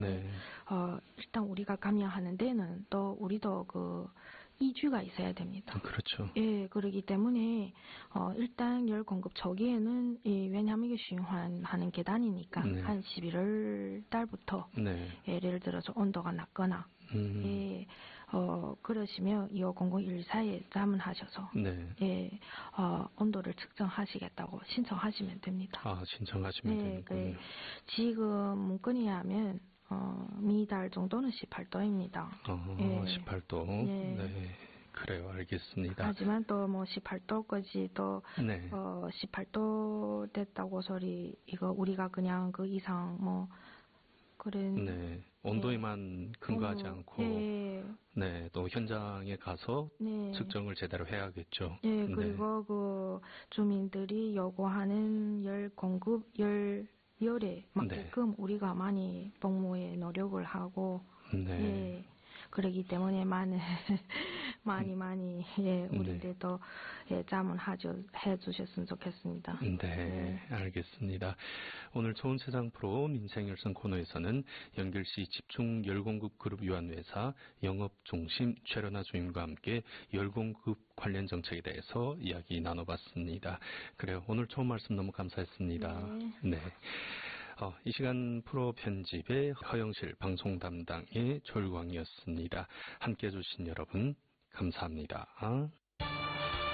네. 일단 우리가 감염하는 데는 또 우리도 그 이주가 있어야 됩니다. 그렇죠. 예, 그러기 때문에 일단 열 공급 초기에는 왜냐하면 이게循環하는 계단이니까 네. 한 11월 달부터 네. 예를 들어서 온도가 낮거나 예, 그러시면 250014에 자문하셔서 네. 예, 온도를 측정하시겠다고 신청하시면 됩니다. 아, 신청하시면 예, 되는군요. 지금 문건이 하면 미달 정도는 18도입니다. 예. 18도. 예. 네. 그래요. 알겠습니다. 하지만 또 뭐 18도까지 또 네. 18도 됐다고 소리 이거 우리가 그냥 그 이상 뭐 그런 네. 온도에만 근거하지 않고 예. 네, 또 현장에 가서 네. 측정을 제대로 해야겠죠. 예, 그리고 그 주민들이 요구하는 열 공급 열에 맞게끔 우리가 많이 복무에 노력을 하고 네. 예. 그러기 때문에 많이 예, 우리들도 예, 자문해 주셨으면 좋겠습니다. 네, 알겠습니다. 오늘 좋은 세상 프로 민생열성 코너에서는 연결시 집중 열공급 그룹 유한회사 영업중심 최련아 주임과 함께 열공급 관련 정책에 대해서 이야기 나눠봤습니다. 그래요. 오늘 좋은 말씀 너무 감사했습니다. 네. 이 시간 프로 편집의 허영실 방송 담당의 조일광이었습니다. 함께 해주신 여러분 감사합니다.